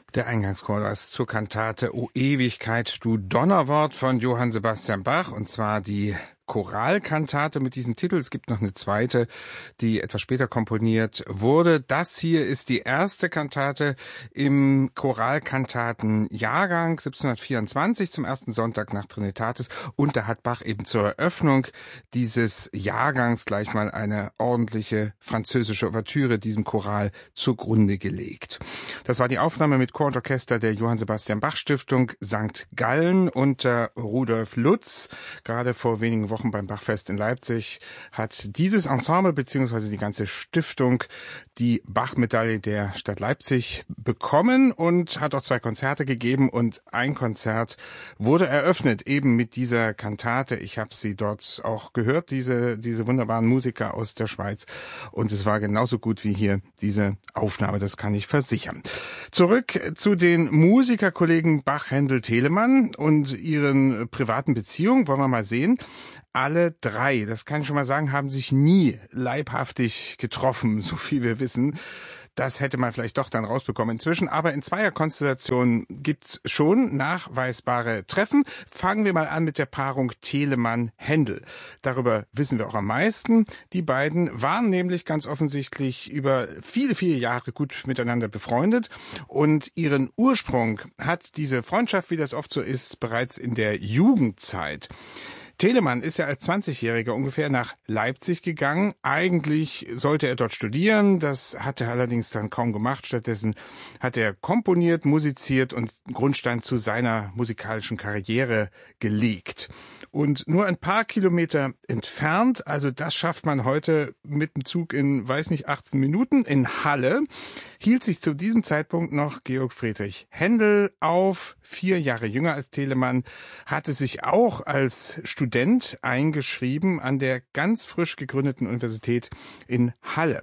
Der Eingangschor ist zur Kantate O Ewigkeit, du Donnerwort von Johann Sebastian Bach, und zwar die Choralkantate mit diesem Titel. Es gibt noch eine zweite, die etwas später komponiert wurde. Das hier ist die erste Kantate im Choralkantatenjahrgang 1724 zum ersten Sonntag nach Trinitatis. Und da hat Bach eben zur Eröffnung dieses Jahrgangs gleich mal eine ordentliche französische Ouvertüre diesem Choral zugrunde gelegt. Das war die Aufnahme mit Chor und Orchester der Johann Sebastian Bach Stiftung St. Gallen unter Rudolf Lutz. Gerade vor wenigen Wochen beim Bachfest in Leipzig hat dieses Ensemble bzw. die ganze Stiftung die Bach-Medaille der Stadt Leipzig bekommen und hat auch 2 Konzerte gegeben, und ein Konzert wurde eröffnet eben mit dieser Kantate. Ich habe sie dort auch gehört, diese wunderbaren Musiker aus der Schweiz, und es war genauso gut wie hier diese Aufnahme, das kann ich versichern. Zurück zu den Musikerkollegen Bach, Händel, Telemann und ihren privaten Beziehungen. Wollen wir mal sehen. Alle 3, das kann ich schon mal sagen, haben sich nie leibhaftig getroffen, so viel wir wissen. Das hätte man vielleicht doch dann rausbekommen inzwischen. Aber in Zweierkonstellationen gibt's schon nachweisbare Treffen. Fangen wir mal an mit der Paarung Telemann-Händel. Darüber wissen wir auch am meisten. Die beiden waren nämlich ganz offensichtlich über viele, viele Jahre gut miteinander befreundet. Und ihren Ursprung hat diese Freundschaft, wie das oft so ist, bereits in der Jugendzeit. Telemann ist ja als 20-Jähriger ungefähr nach Leipzig gegangen. Eigentlich sollte er dort studieren, das hat er allerdings dann kaum gemacht. Stattdessen hat er komponiert, musiziert und Grundstein zu seiner musikalischen Karriere gelegt. Und nur ein paar Kilometer entfernt, also das schafft man heute mit dem Zug in, 18 Minuten, in Halle, hielt sich zu diesem Zeitpunkt noch Georg Friedrich Händel auf, 4 Jahre jünger als Telemann, hatte sich auch als Student eingeschrieben an der ganz frisch gegründeten Universität in Halle.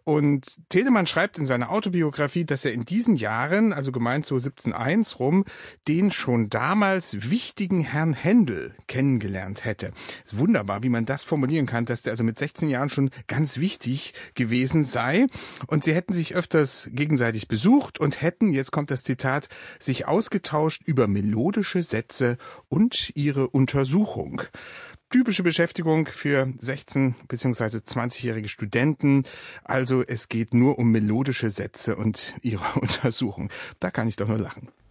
Und Telemann schreibt in seiner Autobiografie, dass er in diesen Jahren, also gemeint so 1701 rum, den schon damals wichtigen Herrn Händel kennengelernt hätte. Es ist wunderbar, wie man das formulieren kann, dass der also mit 16 Jahren schon ganz wichtig gewesen sei. Und sie hätten sich öfters gegenseitig besucht und hätten, jetzt kommt das Zitat, sich ausgetauscht über melodische Sätze und ihre Untersuchung. Typische Beschäftigung für 16- bzw. 20-jährige Studenten. Also es geht nur um melodische Sätze und ihre Untersuchung. Da kann ich doch nur lachen.